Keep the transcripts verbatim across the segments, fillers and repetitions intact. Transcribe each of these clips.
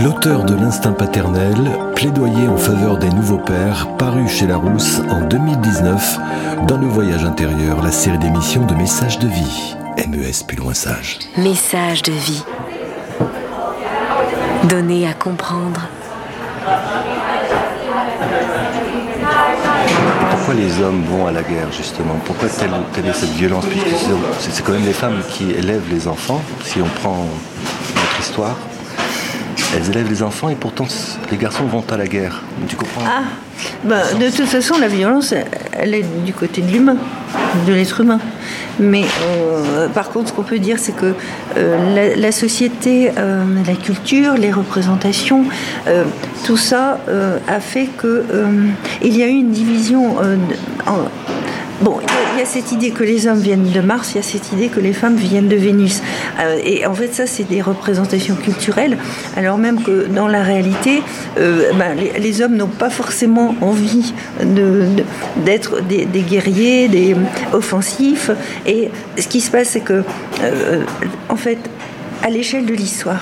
L'auteur de l'Instinct paternel, plaidoyer en faveur des nouveaux pères, paru chez Larousse en deux mille dix-neuf, dans Le Voyage intérieur, la série d'émissions de Messages de vie. M E S plus loin sage. Messages de vie. Donner à comprendre. Pourquoi les hommes vont à la guerre, justement ? Pourquoi telle, telle est cette violence ? Puisque c'est, c'est quand même les femmes qui élèvent les enfants, si on prend notre histoire. Elles élèvent les enfants et pourtant les garçons vont à la guerre. Tu comprends ? Ah, bah, de toute façon, la violence, elle est du côté de l'humain, de l'être humain. Mais euh, par contre, ce qu'on peut dire, c'est que euh, la, la société, euh, la culture, les représentations, euh, tout ça euh, a fait que euh, il y a eu une division. Euh, en, Bon, il y, y a cette idée que les hommes viennent de Mars, il y a cette idée que les femmes viennent de Vénus. Euh, et en fait, ça, c'est des représentations culturelles, alors même que dans la réalité, euh, ben, les, les hommes n'ont pas forcément envie de, de, d'être des, des guerriers, des offensifs. Et ce qui se passe, c'est que, euh, en fait, à l'échelle de l'histoire,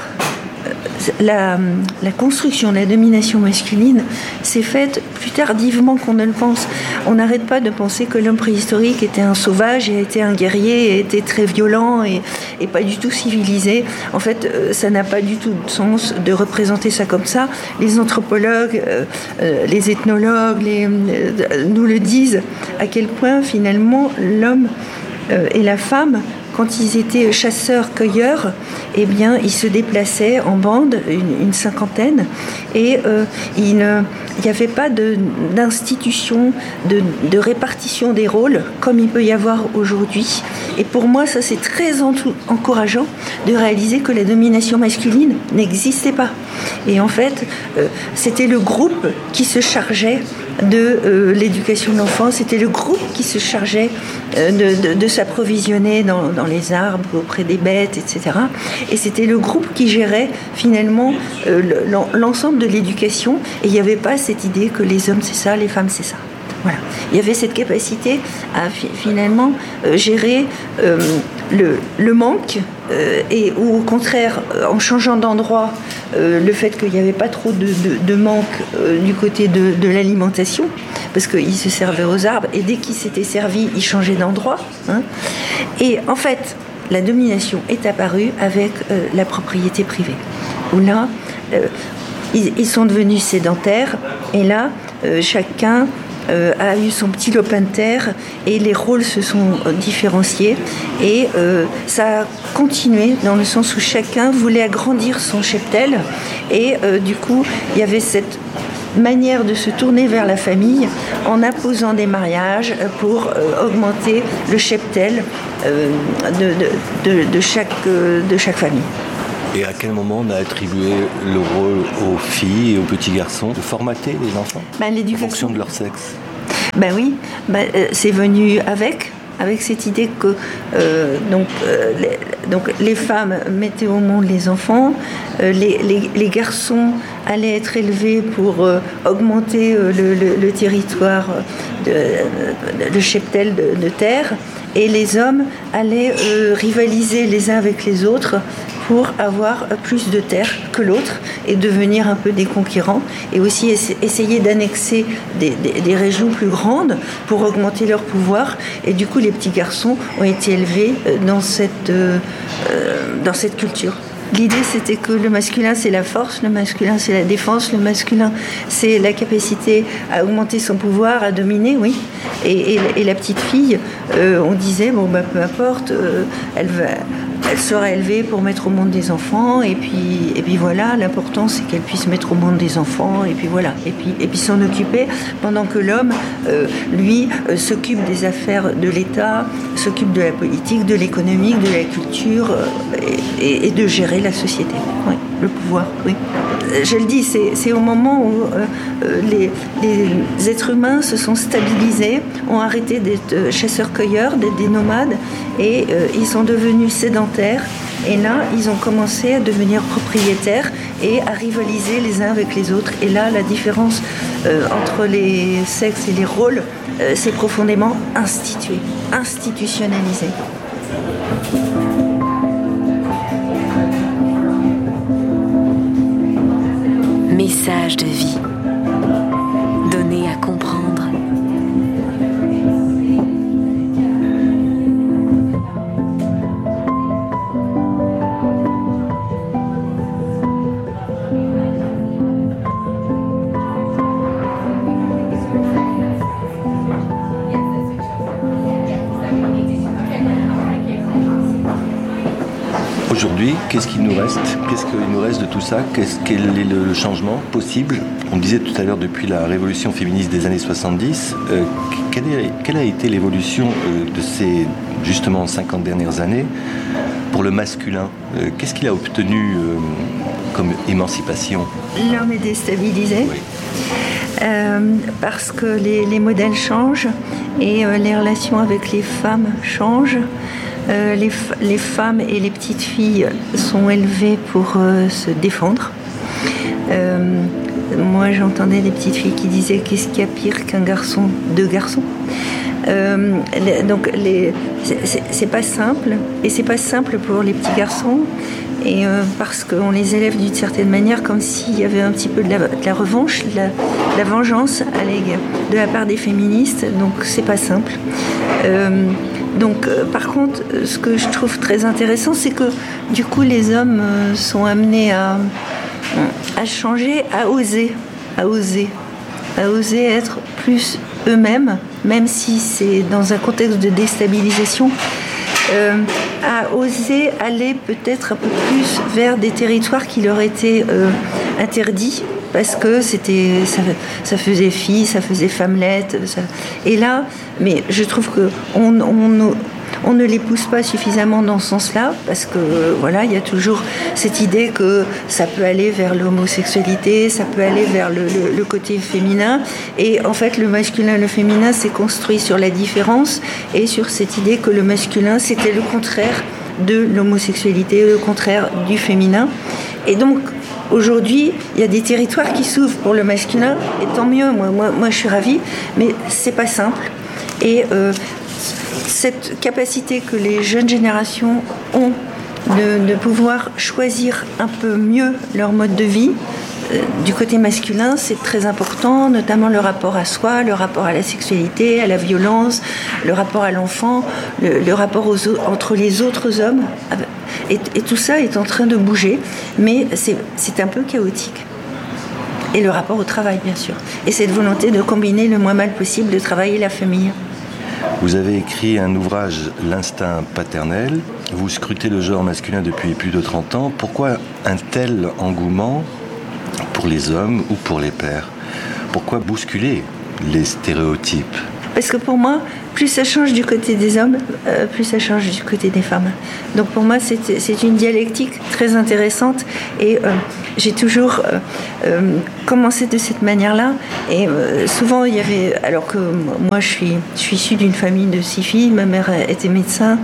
La, la construction, la domination masculine s'est faite plus tardivement qu'on ne le pense. On n'arrête pas de penser que l'homme préhistorique était un sauvage, et était un guerrier, et était très violent et, et pas du tout civilisé. En fait, ça n'a pas du tout de sens de représenter ça comme ça. Les anthropologues, euh, les ethnologues les, euh, nous le disent, à quel point finalement l'homme euh, et la femme, quand ils étaient chasseurs-cueilleurs, eh bien, ils se déplaçaient en bande, une, une cinquantaine, et euh, il n'y avait pas de, d'institution, de, de répartition des rôles, comme il peut y avoir aujourd'hui. Et pour moi, ça, c'est très entou- encourageant de réaliser que la domination masculine n'existait pas. Et en fait, euh, c'était le groupe qui se chargeait de euh, l'éducation de l'enfant, c'était le groupe qui se chargeait euh, de, de, de s'approvisionner dans, dans les arbres, auprès des bêtes, et cetera. Et c'était le groupe qui gérait finalement euh, l'ensemble de l'éducation. Et il n'y avait pas cette idée que les hommes c'est ça, les femmes c'est ça. Voilà. Il y avait cette capacité à fi- finalement euh, gérer euh, le, le manque euh, et ou au contraire, euh, en changeant d'endroit, euh, le fait qu'il n'y avait pas trop de, de, de manque euh, du côté de, de l'alimentation, parce qu'ils se servaient aux arbres et dès qu'ils s'étaient servis, ils changeaient d'endroit. Hein. Et en fait, la domination est apparue avec euh, la propriété privée, où là, euh, ils, ils sont devenus sédentaires et là, euh, chacun Euh, a eu son petit lopin de terre et les rôles se sont euh, différenciés et euh, ça a continué dans le sens où chacun voulait agrandir son cheptel et euh, du coup il y avait cette manière de se tourner vers la famille en imposant des mariages pour euh, augmenter le cheptel euh, de, de, de, de, chaque, euh, de chaque famille. Et à quel moment on a attribué le rôle aux filles et aux petits garçons de formater les enfants ben, en fonction de leur sexe ? Ben oui, ben, euh, c'est venu avec, avec cette idée que euh, donc, euh, les, donc les femmes mettaient au monde les enfants, euh, les, les, les garçons allaient être élevés pour euh, augmenter euh, le, le, le territoire, de, de, le cheptel de, de terre, et les hommes allaient euh, rivaliser les uns avec les autres pour avoir plus de terre que l'autre et devenir un peu des conquérants et aussi essayer d'annexer des, des, des régions plus grandes pour augmenter leur pouvoir. Et du coup, les petits garçons ont été élevés dans cette, euh, dans cette culture. L'idée, c'était que le masculin, c'est la force, le masculin, c'est la défense, le masculin, c'est la capacité à augmenter son pouvoir, à dominer, oui. Et, et, et la petite fille, euh, on disait, bon, bah, peu importe, euh, elle va... Elle sera élevée pour mettre au monde des enfants et puis, et puis voilà, l'important c'est qu'elle puisse mettre au monde des enfants et puis voilà, et puis, et puis s'en occuper pendant que l'homme, euh, lui, euh, s'occupe des affaires de l'État, s'occupe de la politique, de l'économique, de la culture euh, et, et, et de gérer la société, oui, le pouvoir, oui. Je le dis, c'est, c'est au moment où euh, les, les êtres humains se sont stabilisés, ont arrêté d'être chasseurs-cueilleurs, d'être des nomades, et euh, ils sont devenus sédentaires. Et là, ils ont commencé à devenir propriétaires et à rivaliser les uns avec les autres. Et là, la différence euh, entre les sexes et les rôles euh, s'est profondément instituée, institutionnalisée. messages de vie, donnés à comprendre. Aujourd'hui, qu'est-ce qu'il nous reste ? Qu'est-ce qu'il nous reste de tout ça ? Qu'est-ce, Quel est le, le changement possible ? On disait tout à l'heure, depuis la révolution féministe des années soixante-dix, euh, quelle, est, quelle a été l'évolution euh, de ces, justement, cinquante dernières années pour le masculin ? euh, Qu'est-ce qu'il a obtenu euh, comme émancipation ? L'homme est déstabilisé. Oui. Euh, parce que les, les modèles changent et euh, les relations avec les femmes changent. Euh, les, les femmes et les petites filles sont élevées pour euh, se défendre. Euh, moi, j'entendais des petites filles qui disaient « qu'est-ce qu'il y a pire qu'un garçon, deux garçons ?» euh, les, Donc, les, c'est, c'est, c'est pas simple. Et c'est pas simple pour les petits garçons. Et euh, parce qu'on les élève d'une certaine manière comme s'il y avait un petit peu de la, de la revanche, de la, de la vengeance à l'égard de la part des féministes. Donc, c'est pas simple. Euh, Donc, euh, par contre, ce que je trouve très intéressant, c'est que du coup, les hommes euh, sont amenés à, à changer, à oser, à oser, à oser être plus eux-mêmes, même si c'est dans un contexte de déstabilisation, euh, à oser aller peut-être un peu plus vers des territoires qui leur étaient euh, interdits. Parce que c'était, ça, ça faisait fille, ça faisait femmelette. Ça... Et là, mais je trouve qu'on on, on ne les pousse pas suffisamment dans ce sens-là, parce que voilà, il y a toujours cette idée que ça peut aller vers l'homosexualité, ça peut aller vers le, le, le côté féminin. Et en fait, le masculin et le féminin s'est construit sur la différence et sur cette idée que le masculin, c'était le contraire de l'homosexualité, le contraire du féminin. Et donc, aujourd'hui, il y a des territoires qui s'ouvrent pour le masculin, et tant mieux, moi, moi, moi je suis ravie, mais c'est pas simple. Et euh, cette capacité que les jeunes générations ont de, de pouvoir choisir un peu mieux leur mode de vie, euh, du côté masculin, c'est très important, notamment le rapport à soi, le rapport à la sexualité, à la violence, le rapport à l'enfant, le, le rapport aux, entre les autres hommes. Et, et tout ça est en train de bouger, mais c'est, c'est un peu chaotique. Et le rapport au travail, bien sûr. Et cette volonté de combiner le moins mal possible le travail et la famille. Vous avez écrit un ouvrage, L'instinct paternel. Vous scrutez le genre masculin depuis plus de trente ans. Pourquoi un tel engouement pour les hommes ou pour les pères ? Pourquoi bousculer les stéréotypes ? Parce que pour moi, plus ça change du côté des hommes, euh, plus ça change du côté des femmes. Donc pour moi, c'est, c'est une dialectique très intéressante et euh, j'ai toujours euh, euh, commencé de cette manière-là. Et euh, souvent, il y avait... Alors que moi, je suis, je suis issue d'une famille de six filles, ma mère était médecin,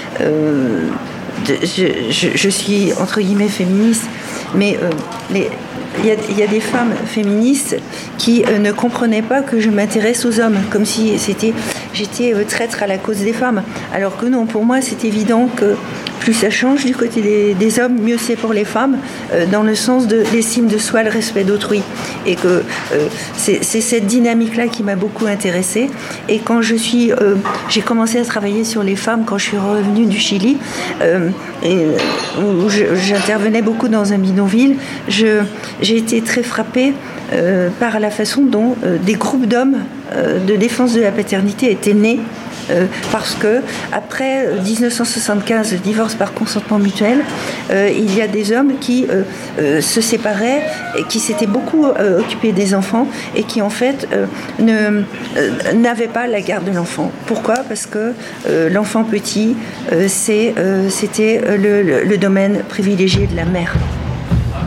euh, de, je, je, je suis, entre guillemets, féministe, mais euh, les... Il y, a, il y a des femmes féministes qui euh, ne comprenaient pas que je m'intéresse aux hommes, comme si c'était, j'étais euh, traître à la cause des femmes. Alors que non, pour moi, c'est évident que plus ça change du côté des, des hommes, mieux c'est pour les femmes, euh, dans le sens de l'estime de soi, le respect d'autrui. Et que euh, c'est, c'est cette dynamique-là qui m'a beaucoup intéressée. Et quand je suis, euh, j'ai commencé à travailler sur les femmes quand je suis revenue du Chili, euh, et, où je, j'intervenais beaucoup dans un bidonville, je, j'ai été très frappée euh, par la façon dont euh, des groupes d'hommes euh, de défense de la paternité étaient nés. Euh, parce que après dix-neuf cent soixante-quinze, le divorce par consentement mutuel, euh, il y a des hommes qui euh, euh, se séparaient et qui s'étaient beaucoup euh, occupés des enfants et qui en fait euh, ne, euh, n'avaient pas la garde de l'enfant. Pourquoi ? Parce que euh, l'enfant petit, euh, c'est, euh, c'était le, le, le domaine privilégié de la mère.